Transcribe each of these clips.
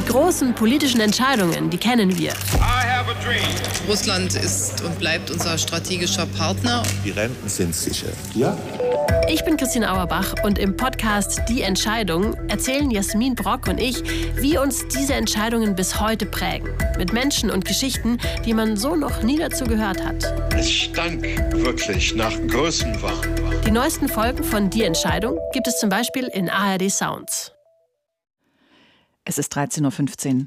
großen politischen Entscheidungen, die kennen wir. Russland ist und bleibt unser strategischer Partner. Die Renten sind sicher. Ja? Ich bin Christine Auerbach und im Podcast Die Entscheidung erzählen Jasmin Brock und ich, wie uns diese Entscheidungen bis heute prägen. Mit Menschen und Geschichten, die man so noch nie dazu gehört hat. Es stank wirklich nach Größenwahn. Die neuesten Folgen von Die Entscheidung gibt es zum Beispiel in ARD Sounds. Es ist 13.15 Uhr.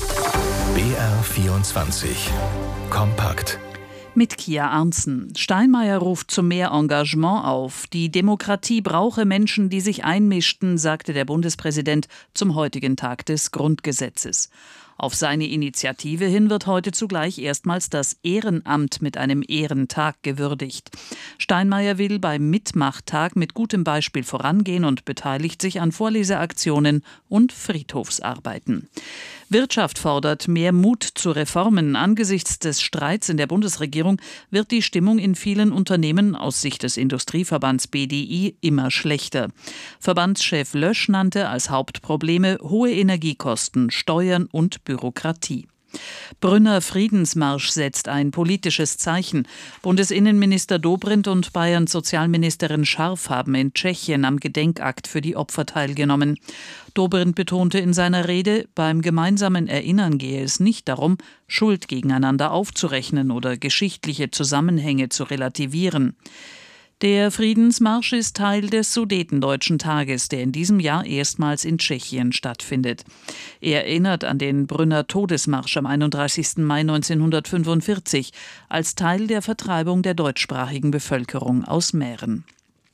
BR24 Kompakt. Mit Kia Arntzen. Steinmeier ruft zu mehr Engagement auf. Die Demokratie brauche Menschen, die sich einmischten, sagte der Bundespräsident zum heutigen Tag des Grundgesetzes. Auf seine Initiative hin wird heute zugleich erstmals das Ehrenamt mit einem Ehrentag gewürdigt. Steinmeier will beim Mitmachtag mit gutem Beispiel vorangehen und beteiligt sich an Vorleseaktionen und Friedhofsarbeiten. Wirtschaft fordert mehr Mut zu Reformen. Angesichts des Streits in der Bundesregierung wird die Stimmung in vielen Unternehmen aus Sicht des Industrieverbands BDI immer schlechter. Verbandschef Lösch nannte als Hauptprobleme hohe Energiekosten, Steuern und Bürokratie. Brünner Friedensmarsch setzt ein politisches Zeichen. Bundesinnenminister Dobrindt und Bayerns Sozialministerin Scharf haben in Tschechien am Gedenkakt für die Opfer teilgenommen. Dobrindt betonte in seiner Rede, beim gemeinsamen Erinnern gehe es nicht darum, Schuld gegeneinander aufzurechnen oder geschichtliche Zusammenhänge zu relativieren. Der Friedensmarsch ist Teil des Sudetendeutschen Tages, der in diesem Jahr erstmals in Tschechien stattfindet. Er erinnert an den Brünner Todesmarsch am 31. Mai 1945 als Teil der Vertreibung der deutschsprachigen Bevölkerung aus Mähren.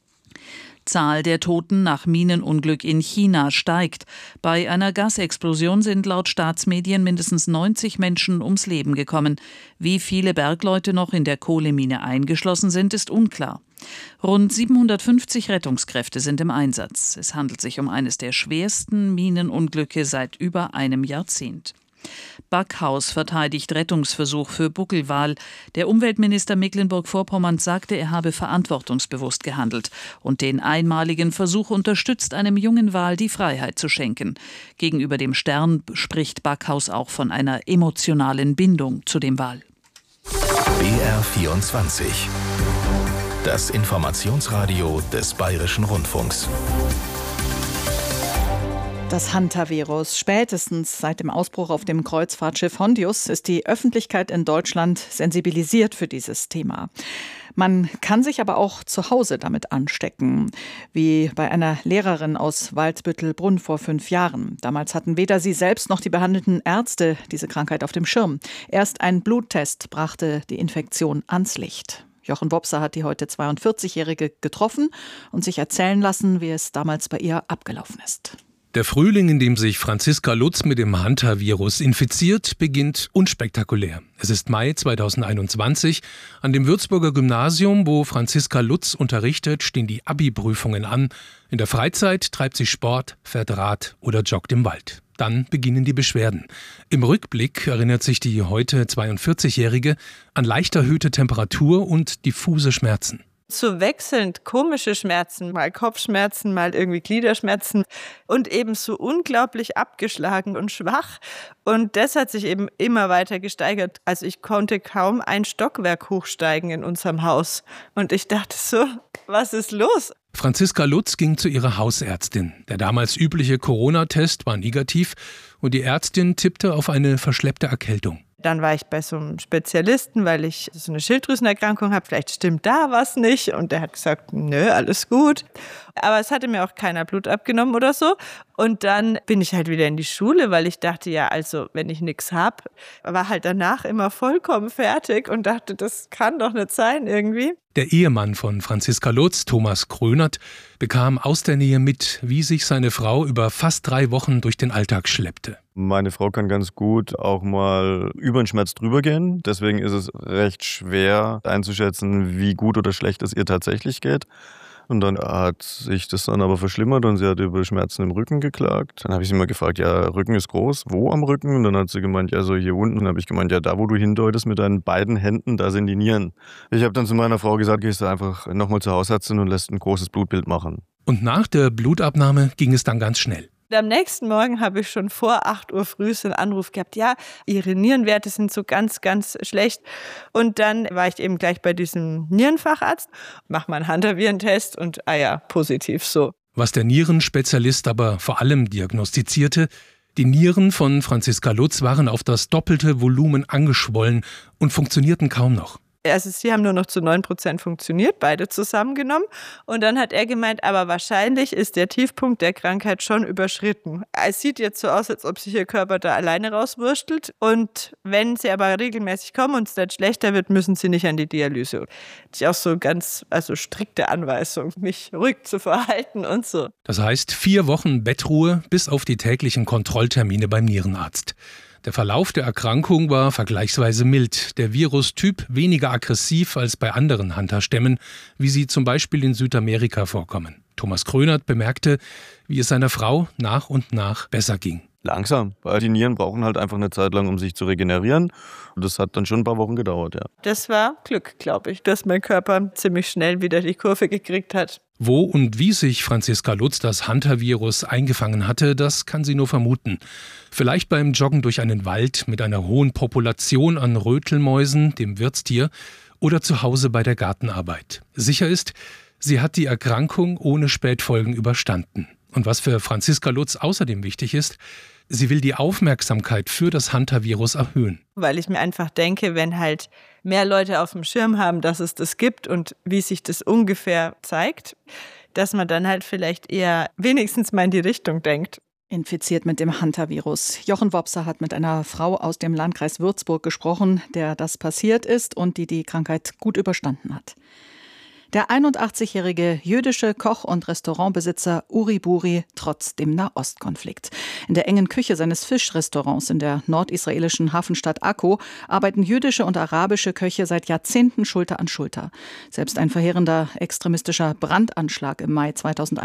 Zahl der Toten nach Minenunglück in China steigt. Bei einer Gasexplosion sind laut Staatsmedien mindestens 90 Menschen ums Leben gekommen. Wie viele Bergleute noch in der Kohlemine eingeschlossen sind, ist unklar. Rund 750 Rettungskräfte sind im Einsatz. Es handelt sich um eines der schwersten Minenunglücke seit über einem Jahrzehnt. Backhaus verteidigt Rettungsversuch für Buckelwal. Der Umweltminister Mecklenburg-Vorpommerns sagte, er habe verantwortungsbewusst gehandelt und den einmaligen Versuch unterstützt, einem jungen Wal die Freiheit zu schenken. Gegenüber dem Stern spricht Backhaus auch von einer emotionalen Bindung zu dem Wal. BR24 Das Informationsradio des Bayerischen Rundfunks. Das Hantavirus. Spätestens seit dem Ausbruch auf dem Kreuzfahrtschiff Hondius ist die Öffentlichkeit in Deutschland sensibilisiert für dieses Thema. Man kann sich aber auch zu Hause damit anstecken, wie bei einer Lehrerin aus Waldbüttelbrunn vor 5 Jahren. Damals hatten weder sie selbst noch die behandelnden Ärzte diese Krankheit auf dem Schirm. Erst ein Bluttest brachte die Infektion ans Licht. Jochen Wopser hat die heute 42-Jährige getroffen und sich erzählen lassen, wie es damals bei ihr abgelaufen ist. Der Frühling, in dem sich Franziska Lutz mit dem Hantavirus infiziert, beginnt unspektakulär. Es ist Mai 2021. An dem Würzburger Gymnasium, wo Franziska Lutz unterrichtet, stehen die Abi-Prüfungen an. In der Freizeit treibt sie Sport, fährt Rad oder joggt im Wald. Dann beginnen die Beschwerden. Im Rückblick erinnert sich die heute 42-Jährige an leicht erhöhte Temperatur und diffuse Schmerzen. So wechselnd komische Schmerzen, mal Kopfschmerzen, mal irgendwie Gliederschmerzen und eben so unglaublich abgeschlagen und schwach. Und das hat sich eben immer weiter gesteigert. Also ich konnte kaum ein Stockwerk hochsteigen in unserem Haus. Und ich dachte so, was ist los? Franziska Lutz ging zu ihrer Hausärztin. Der damals übliche Corona-Test war negativ und die Ärztin tippte auf eine verschleppte Erkältung. Dann war ich bei so einem Spezialisten, weil ich so eine Schilddrüsenerkrankung habe. Vielleicht stimmt da was nicht. Und der hat gesagt, nö, alles gut. Aber es hatte mir auch keiner Blut abgenommen oder so. Und dann bin ich halt wieder in die Schule, weil ich dachte, ja, also wenn ich nichts habe, war halt danach immer vollkommen fertig und dachte, das kann doch nicht sein irgendwie. Der Ehemann von Franziska Lutz, Thomas Krönert, bekam aus der Nähe mit, wie sich seine Frau über fast 3 Wochen durch den Alltag schleppte. Meine Frau kann ganz gut auch mal über den Schmerz drüber gehen. Deswegen ist es recht schwer einzuschätzen, wie gut oder schlecht es ihr tatsächlich geht. Und dann hat sich das dann aber verschlimmert und sie hat über Schmerzen im Rücken geklagt. Dann habe ich sie mal gefragt, ja, Rücken ist groß, wo am Rücken? Und dann hat sie gemeint, ja, so hier unten. Und dann habe ich gemeint, ja, da wo du hindeutest mit deinen beiden Händen, da sind die Nieren. Ich habe dann zu meiner Frau gesagt, gehst du einfach nochmal zur Hausärztin und lässt ein großes Blutbild machen. Und nach der Blutabnahme ging es dann ganz schnell. Und am nächsten Morgen habe ich schon vor 8 Uhr früh einen Anruf gehabt, ja, Ihre Nierenwerte sind so ganz, ganz schlecht. Und dann war ich eben gleich bei diesem Nierenfacharzt, mache mal einen Hantavirentest und positiv so. Was der Nierenspezialist aber vor allem diagnostizierte: Die Nieren von Franziska Lutz waren auf das doppelte Volumen angeschwollen und funktionierten kaum noch. Also sie haben nur noch zu 9% funktioniert, beide zusammengenommen. Und dann hat er gemeint, aber wahrscheinlich ist der Tiefpunkt der Krankheit schon überschritten. Es sieht jetzt so aus, als ob sich ihr Körper da alleine rauswurstelt. Und wenn sie aber regelmäßig kommen und es dann schlechter wird, müssen sie nicht an die Dialyse. Das ist auch so ganz strikte Anweisung, mich ruhig zu verhalten und so. Das heißt 4 Wochen Bettruhe bis auf die täglichen Kontrolltermine beim Nierenarzt. Der Verlauf der Erkrankung war vergleichsweise mild, der Virustyp weniger aggressiv als bei anderen Hunter-Stämmen, wie sie zum Beispiel in Südamerika vorkommen. Thomas Krönert bemerkte, wie es seiner Frau nach und nach besser ging. Langsam, weil die Nieren brauchen halt einfach eine Zeit lang, um sich zu regenerieren. Und das hat dann schon ein paar Wochen gedauert, ja. Das war Glück, glaube ich, dass mein Körper ziemlich schnell wieder die Kurve gekriegt hat. Wo und wie sich Franziska Lutz das Hunter-Virus eingefangen hatte, das kann sie nur vermuten. Vielleicht beim Joggen durch einen Wald mit einer hohen Population an Rötelmäusen, dem Wirtstier, oder zu Hause bei der Gartenarbeit. Sicher ist, sie hat die Erkrankung ohne Spätfolgen überstanden. Und was für Franziska Lutz außerdem wichtig ist: Sie will die Aufmerksamkeit für das Hunter-Virus erhöhen. Weil ich mir einfach denke, wenn halt mehr Leute auf dem Schirm haben, dass es das gibt und wie sich das ungefähr zeigt, dass man dann halt vielleicht eher wenigstens mal in die Richtung denkt. Infiziert mit dem Hunter-Virus. Jochen Wopser hat mit einer Frau aus dem Landkreis Würzburg gesprochen, der das passiert ist und die Krankheit gut überstanden hat. Der 81-jährige jüdische Koch- und Restaurantbesitzer Uri Buri trotz dem Nahostkonflikt. In der engen Küche seines Fischrestaurants in der nordisraelischen Hafenstadt Akko arbeiten jüdische und arabische Köche seit Jahrzehnten Schulter an Schulter. Selbst ein verheerender extremistischer Brandanschlag im Mai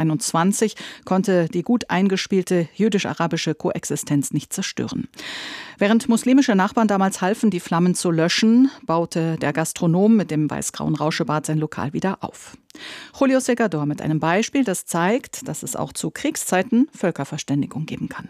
2021 konnte die gut eingespielte jüdisch-arabische Koexistenz nicht zerstören. Während muslimische Nachbarn damals halfen, die Flammen zu löschen, baute der Gastronom mit dem weiß-grauen Rauschebart sein Lokal wieder auf. Julio Segador mit einem Beispiel, das zeigt, dass es auch zu Kriegszeiten Völkerverständigung geben kann.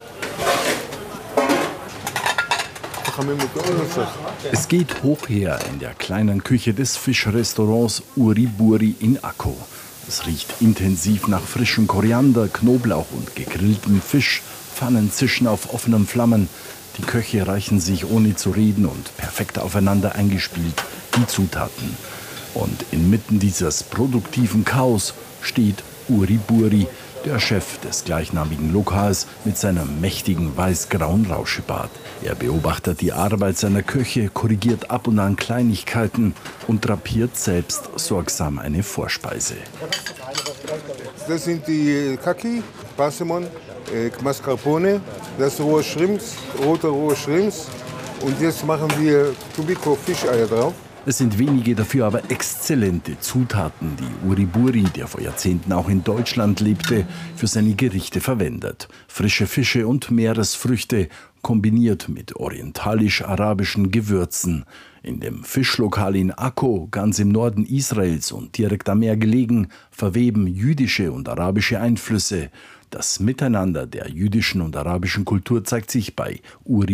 Es geht hoch her in der kleinen Küche des Fischrestaurants Uri Buri in Akko. Es riecht intensiv nach frischem Koriander, Knoblauch und gegrilltem Fisch. Pfannen zischen auf offenen Flammen. Die Köche reichen sich ohne zu reden und perfekt aufeinander eingespielt die Zutaten. Und inmitten dieses produktiven Chaos steht Uri Buri, der Chef des gleichnamigen Lokals mit seinem mächtigen weiß-grauen Rauschebart. Er beobachtet die Arbeit seiner Köche, korrigiert ab und an Kleinigkeiten und drapiert selbst sorgsam eine Vorspeise. Das sind die Kaki, Passemon, Mascarpone, das rohe Shrimps, rote rohe Shrimps. Und jetzt machen wir Tubiko Fischeier drauf. Es sind wenige, dafür aber exzellente Zutaten, die Uri Buri, der vor Jahrzehnten auch in Deutschland lebte, für seine Gerichte verwendet. Frische Fische und Meeresfrüchte, kombiniert mit orientalisch-arabischen Gewürzen. In dem Fischlokal in Akko, ganz im Norden Israels und direkt am Meer gelegen, verweben jüdische und arabische Einflüsse. Das Miteinander der jüdischen und arabischen Kultur zeigt sich bei Uri